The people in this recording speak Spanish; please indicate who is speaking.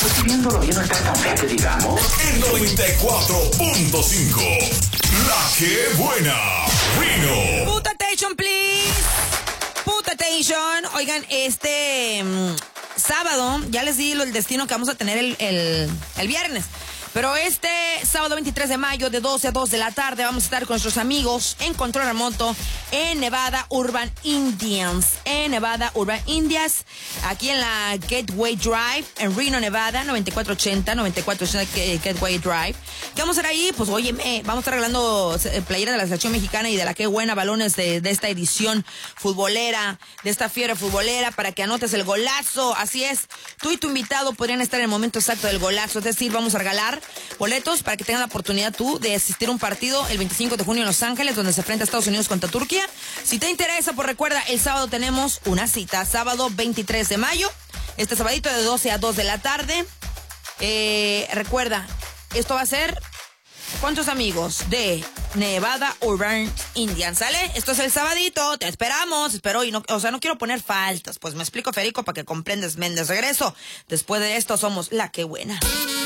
Speaker 1: Pues viéndolo bien, no está tan fea que digamos.
Speaker 2: En 94.5, La Que Buena, Rino.
Speaker 3: Put attention, please. Put attention. Oigan, sábado, ya les di el destino que vamos a tener el viernes. Pero este sábado 23 de mayo de 12 a 2 de la tarde vamos a estar con nuestros amigos en control remoto en Nevada Urban Indians. Aquí en la Gateway Drive, en Reno, Nevada, 9480 Gateway Drive. ¿Qué vamos a hacer ahí? Pues óyeme, vamos a estar regalando playera de la selección mexicana y de la Que Buena, balones de esta edición futbolera, de esta fiebre futbolera, para que anotes el golazo. Así es, tú y tu invitado podrían estar en el momento exacto del golazo. Es decir, vamos a regalar boletos para que tengan la oportunidad tú de asistir a un partido el 25 de junio en Los Ángeles, donde se enfrenta Estados Unidos contra Turquía. Si te interesa, pues recuerda, el sábado tenemos una cita, sábado 23 de mayo, este sabadito de 12 a 2 de la tarde. Recuerda, esto va a ser ¿cuántos amigos de Nevada Urban Indians? ¿Sale? Esto es el sabadito, te esperamos, espero y no quiero poner faltas, pues me explico, Federico, para que comprendas, Méndez. Regreso, después de esto somos La Que Buena.